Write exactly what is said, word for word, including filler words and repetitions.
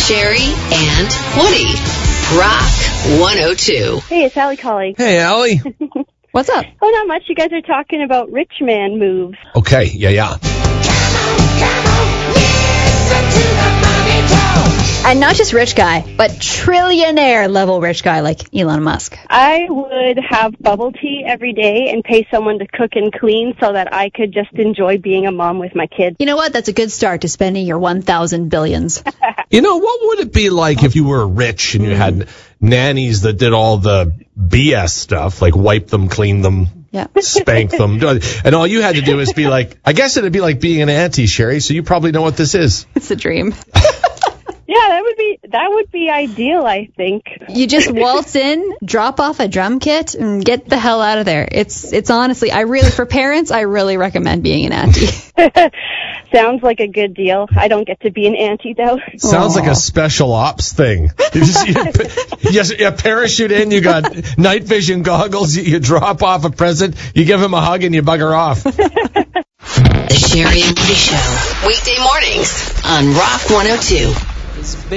Sherry and Woody. Rock one oh two. Hey, it's Allie calling. Hey, Allie. What's up? Oh, not much. You guys are talking about rich man moves. Okay, yeah, yeah. And not just rich guy, but trillionaire level rich guy like Elon Musk. I would have bubble tea every day and pay someone to cook and clean so that I could just enjoy being a mom with my kids. You know what? That's a good start to spending your one thousand billions. You know, what would it be like if you were rich and you had nannies that did all the B S stuff, like wipe them, clean them, Yeah. spank them, and all you had to do is be like, I guess it'd be like being an auntie, Sherry, so you probably know what this is. It's a dream. Yeah, that would be that would be ideal, I think. You just waltz in, drop off a drum kit, and get the hell out of there. It's it's honestly, I really, for parents, I really recommend being an auntie. Sounds like a good deal. I don't get to be an auntie, though. Sounds Aww. like a special ops thing. You, just, you, you, you parachute in, you got night vision goggles, you, you drop off a present, you give him a hug, and you bugger off. The Sherry and Woody Show. Weekday mornings on Rock one oh two.